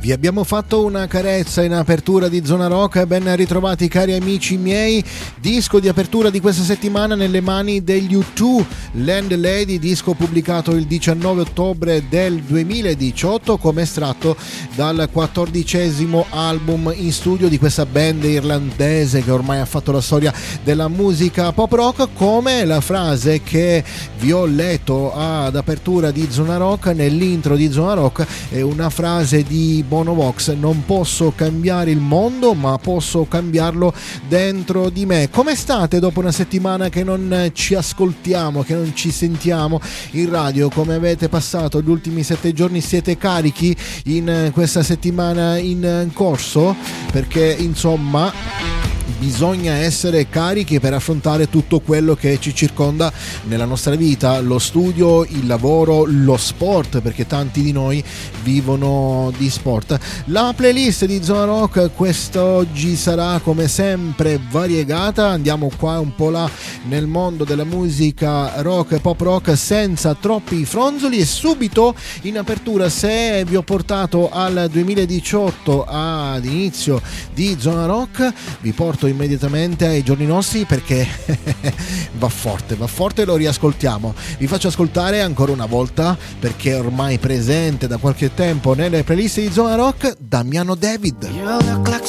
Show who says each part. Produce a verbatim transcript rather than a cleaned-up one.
Speaker 1: Vi abbiamo fatto una carezza in apertura di Zona Rock, ben ritrovati cari amici miei. Disco di apertura di questa settimana nelle mani degli U due, Land Lady, disco pubblicato il diciannove ottobre del duemiladiciotto come estratto dal quattordicesimo album in studio di questa band irlandese che ormai ha fatto la storia della musica pop rock. Come la frase che vi ho letto ad apertura di Zona Rock, nell'intro di Zona Rock, è una frase di Bono Vox: non posso cambiare il mondo ma posso cambiarlo dentro di me. Come state dopo una settimana che non ci ascoltiamo, che non ci sentiamo in radio? Come avete passato gli ultimi sette giorni? Siete carichi in questa settimana in corso? Perché insomma bisogna essere carichi per affrontare tutto quello che ci circonda nella nostra vita, lo studio, il lavoro, lo sport, perché tanti di noi vivono di sport. La playlist di Zona Rock quest'oggi sarà come sempre variegata, andiamo qua un po' là nel mondo della musica rock e pop rock senza troppi fronzoli, e subito in apertura, se vi ho portato al duemiladiciotto ad inizio di Zona Rock, vi porto immediatamente ai giorni nostri perché va forte, va forte, lo riascoltiamo. Vi faccio ascoltare ancora una volta, perché è ormai presente da qualche tempo nelle playlist di Zona Rock, Damiano David.